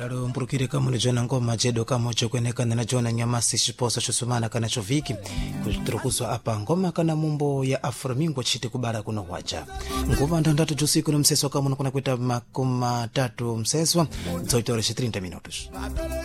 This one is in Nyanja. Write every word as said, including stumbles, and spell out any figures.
lalo mpurukire kama ulijona ngoma jedo kama uchokweneka na jona nyamasi shiposa chusumana kana choviki kutrokuswa apa ngoma kana mumbo ya afromingo chiti kubara kuna wacha ngoma ndandatu jusiku no mseso kama kuna kweta makoma tatu mseswa zoitore thirty minutos.